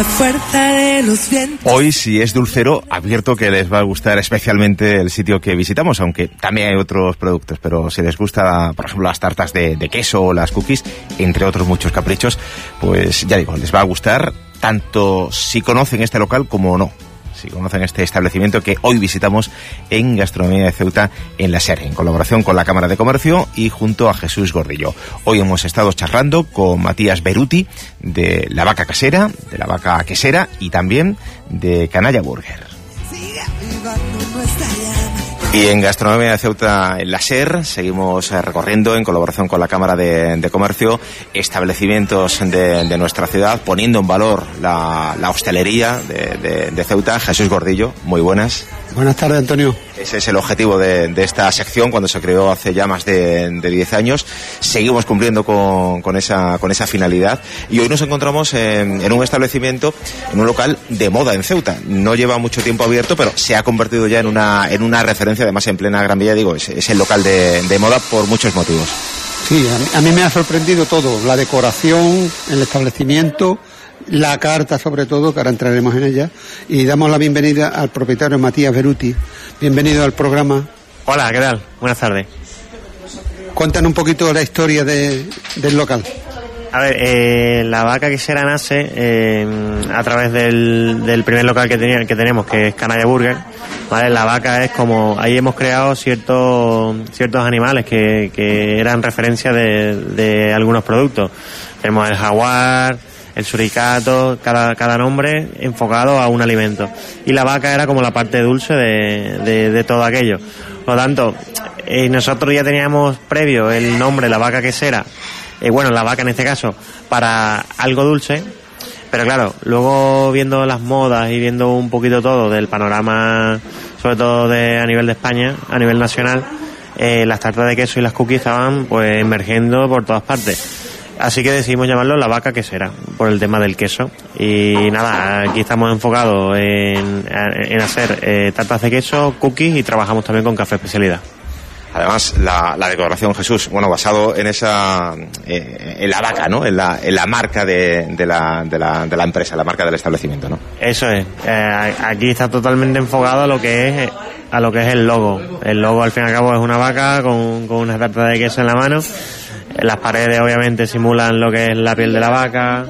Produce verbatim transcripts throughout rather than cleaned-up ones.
Hoy, si es dulcero, advierto que les va a gustar especialmente el sitio que visitamos, aunque también hay otros productos, pero si les gusta, por ejemplo, las tartas de, de queso o las cookies, entre otros muchos caprichos, pues ya digo, les va a gustar tanto si conocen este local como no. Si conocen este establecimiento que hoy visitamos en Gastronomía de Ceuta en La SER, en colaboración con la Cámara de Comercio y junto a Jesús Gordillo. Hoy hemos estado charlando con Matías Beruti de La Vaca Casera, de La Vaca Quesera y también de Canalla Burger. Y en Gastronomía de Ceuta en La SER seguimos recorriendo en colaboración con la Cámara de, de Comercio establecimientos de, de nuestra ciudad, poniendo en valor la, la hostelería de, de, de Ceuta. Jesús Gordillo, muy buenas. Buenas tardes, Antonio. Ese es el objetivo de, de esta sección cuando se creó hace ya más de, de diez años. Seguimos cumpliendo con, con, esa, con esa finalidad y hoy nos encontramos en, en un establecimiento, en un local de moda en Ceuta. No lleva mucho tiempo abierto, pero se ha convertido ya en una, en una referencia, además en plena Gran Vía, digo, es, es el local de, de moda por muchos motivos. Sí, a mí, a mí me ha sorprendido todo, la decoración, el establecimiento, la carta sobre todo, que ahora entraremos en ella, y damos la bienvenida al propietario Matías Beruti. Bienvenido al programa. Hola, ¿qué tal? Buenas tardes. Cuéntanos un poquito la historia de, del local. A ver, eh, La Vaca Quesera nace eh, a través del, del primer local que, tenía, que tenemos, que es Canalla Burger. ¿Vale? La vaca es como, ahí hemos creado ciertos ciertos animales que, que eran referencia de, de algunos productos. Tenemos el jaguar, el suricato, cada, cada nombre enfocado a un alimento. Y la vaca era como la parte dulce de, de, de todo aquello. Por lo tanto, eh, nosotros ya teníamos previo el nombre La Vaca Quesera, eh, bueno, la vaca en este caso, para algo dulce, pero claro, luego viendo las modas y viendo un poquito todo del panorama, sobre todo de a nivel de España, a nivel nacional, eh, las tartas de queso y las cookies estaban pues emergiendo por todas partes. Así que decidimos llamarlo La Vaca Quesera, por el tema del queso. Y nada, aquí estamos enfocados en, en hacer eh, tartas de queso, cookies y trabajamos también con café especialidad. Además, la, la decoración, Jesús, bueno, basado en esa, eh, en la vaca, ¿no? En la, en la marca de, de, la, de, la, de la empresa, la marca del establecimiento, ¿no? Eso es. Eh, aquí está totalmente enfocado a lo que es, a lo que es el logo. El logo, al fin y al cabo, es una vaca con, con una tarta de queso en la mano. Las paredes, obviamente, simulan lo que es la piel de la vaca.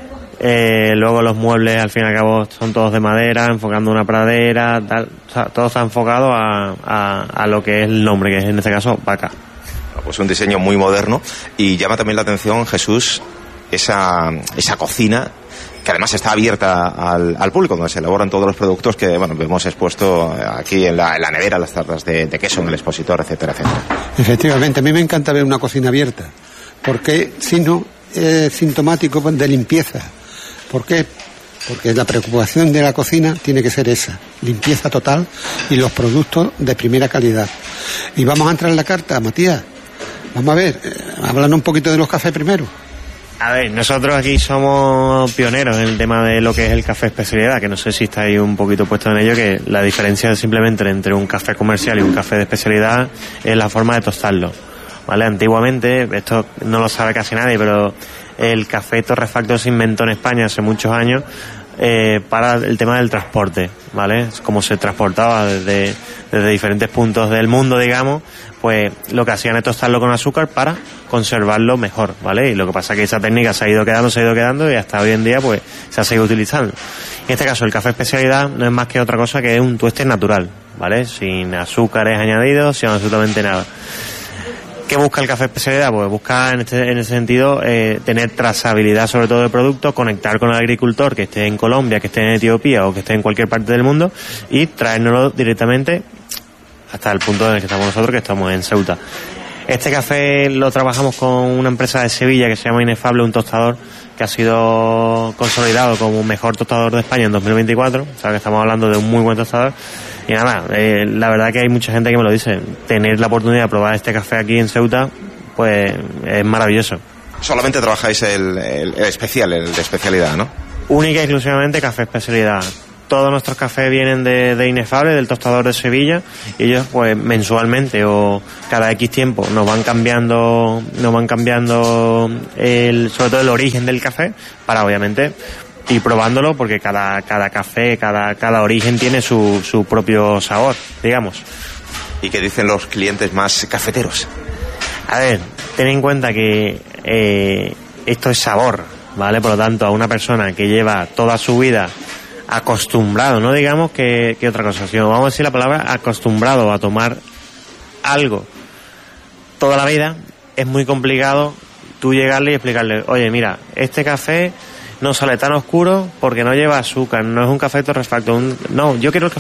Eh, luego los muebles, al fin y al cabo, son todos de madera, enfocando una pradera, tal. O sea, todo está enfocado a, a, a lo que es el nombre, que es en este caso vaca. Pues un diseño muy moderno y llama también la atención, Jesús, esa, esa cocina que además está abierta al, al público, donde se elaboran todos los productos que, bueno, hemos expuesto aquí en la, en la nevera, las tartas de, de queso en el expositor, etcétera, etcétera. Efectivamente, a mí me encanta ver una cocina abierta, porque si no, es sintomático de limpieza. ¿Por qué? Porque la preocupación de la cocina tiene que ser esa, limpieza total y los productos de primera calidad. Y vamos a entrar en la carta, Matías. Vamos a ver, eh, hablando un poquito de los cafés primero. A ver, nosotros aquí somos pioneros en el tema de lo que es el café especialidad, que no sé si estáis un poquito puesto en ello, que la diferencia simplemente entre un café comercial y un café de especialidad es la forma de tostarlo. ¿Vale? Antiguamente, esto no lo sabe casi nadie, pero el café torrefacto se inventó en España hace muchos años eh, para el tema del transporte, ¿vale? Como se transportaba desde, desde diferentes puntos del mundo, digamos, pues lo que hacían es tostarlo con azúcar para conservarlo mejor, ¿vale? Y lo que pasa es que esa técnica se ha ido quedando, se ha ido quedando y hasta hoy en día pues se ha seguido utilizando. En este caso el café especialidad no es más que otra cosa que un tueste natural, ¿vale? Sin azúcares añadidos, sin absolutamente nada. ¿Qué busca el café especialidad? Pues busca en, este, en ese sentido eh, tener trazabilidad sobre todo del producto, conectar con el agricultor que esté en Colombia, que esté en Etiopía o que esté en cualquier parte del mundo y traérnoslo directamente hasta el punto en el que estamos nosotros, que estamos en Ceuta. Este café lo trabajamos con una empresa de Sevilla que se llama Inefable, un tostador que ha sido consolidado como mejor tostador de España en dos mil veinticuatro, o sea que estamos hablando de un muy buen tostador. Y nada, eh, la verdad que hay mucha gente que me lo dice, tener la oportunidad de probar este café aquí en Ceuta, pues es maravilloso. Solamente trabajáis el, el, el especial, el de especialidad, ¿no? Única y exclusivamente café especialidad. Todos nuestros cafés vienen de, de Inefable, del tostador de Sevilla, y ellos pues mensualmente o cada X tiempo nos van cambiando, nos van cambiando el, sobre todo el origen del café, para obviamente y probándolo, porque cada, cada café, cada, cada origen tiene su, su propio sabor, digamos. ¿Y qué dicen los clientes más cafeteros? A ver, ten en cuenta que eh, esto es sabor, ¿vale? Por lo tanto, a una persona que lleva toda su vida acostumbrado, no digamos que, que otra cosa, sino vamos a decir la palabra acostumbrado a tomar algo toda la vida, es muy complicado tú llegarle y explicarle, oye, mira, este café no sale tan oscuro porque no lleva azúcar, no es un café torrefacto, un... no, yo quiero el café